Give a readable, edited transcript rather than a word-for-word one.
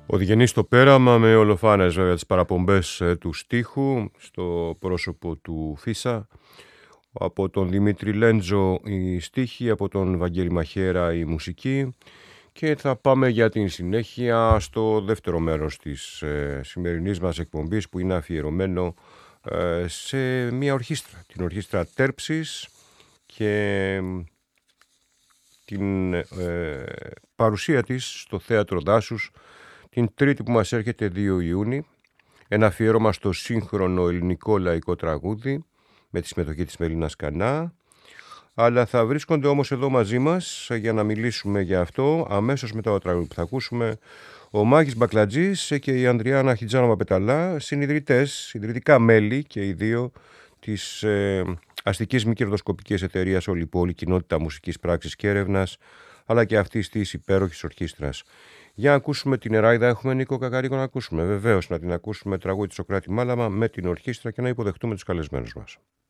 Ο Διγενής στο πέραμα με ολοφάνες βέβαια τις παραπομπές του στίχου στο πρόσωπο του Φίσα. Από τον Δημήτρη Λέντζο η στίχη, από τον Βαγγέλη Μαχέρα η μουσική. Και θα πάμε για την συνέχεια στο δεύτερο μέρος της σημερινής μας εκπομπής, που είναι αφιερωμένο σε μια ορχήστρα, την ορχήστρα Τέρψης, και την παρουσία της στο Θέατρο Δάσους την Τρίτη που μας έρχεται 2 Ιούνιου. Ένα αφιέρωμα στο σύγχρονο ελληνικό λαϊκό τραγούδι με τη συμμετοχή της Μελίνας Κανά. Αλλά θα βρίσκονται όμως εδώ μαζί μας για να μιλήσουμε για αυτό αμέσως μετά το τραγούδι που θα ακούσουμε ο Μάκης Μπακλατζής και η Ανδριάννα Χιτζάνοβα Πεταλά, συνειδητικά μέλη και οι δύο της αστικής μη κερδοσκοπικής εταιρείας Όλη η Πόλη, κοινότητα μουσικής πράξης και έρευνας, αλλά και αυτής της υπέροχης ορχήστρας. Για να ακούσουμε την Εράιδα, έχουμε Νίκο Κακαρίκο να ακούσουμε. Βεβαίως, να την ακούσουμε τραγούδι του Σοκράτη Μάλαμα με την ορχήστρα και να υποδεχτούμε τους καλεσμένους μας.